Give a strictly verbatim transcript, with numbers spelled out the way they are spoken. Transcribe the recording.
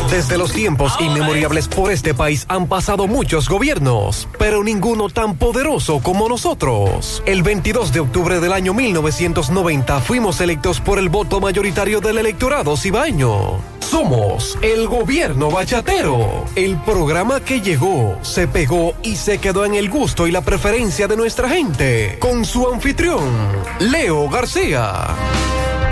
Desde los tiempos inmemorables por este país han pasado muchos gobiernos, pero ninguno tan poderoso como nosotros. El veintidós de octubre del año mil novecientos noventa fuimos electos por el voto mayoritario del electorado cibaeño. Somos el gobierno bachatero, el programa que llegó, se pegó y se quedó en el gusto y la preferencia de nuestra gente, con su anfitrión, Leo García.